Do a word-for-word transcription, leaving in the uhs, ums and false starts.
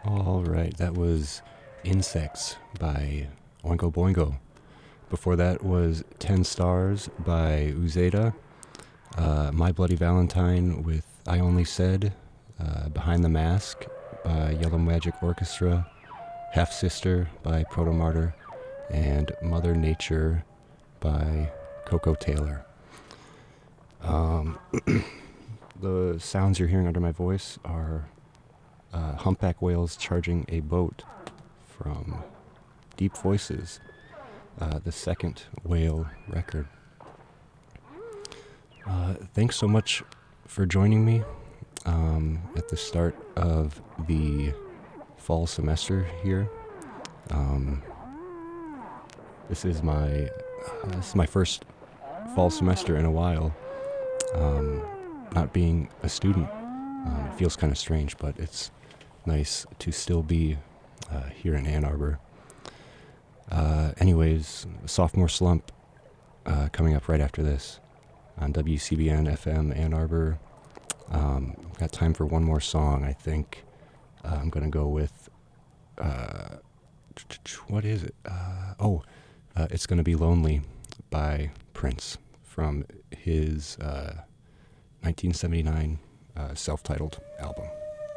All right, that was Insects by Oingo Boingo. Before that was ten Stars by Uzeda. Uh, My Bloody Valentine with I Only Said. Uh, Behind the Mask by Yellow Magic Orchestra. Half Sister by Proto Martyr. And Mother Nature by Coco Taylor. Um, the sounds you're hearing under my voice are uh, humpback whales charging a boat from Deep Voices, uh, the second whale record. Uh, thanks so much for joining me um, at the start of the fall semester here. Um, this is my uh, this is my first fall semester in a while. Um, not being a student, um, it feels kind of strange, but it's nice to still be uh, here in Ann Arbor. Uh, anyways, sophomore slump uh, coming up right after this on W C B N F M Ann Arbor. Um, got time for one more song, I think. Uh, I'm going to go with, uh, what is it? Uh, oh, uh, It's Gonna Be Lonely by Prince from his uh, nineteen seventy-nine uh, self-titled album.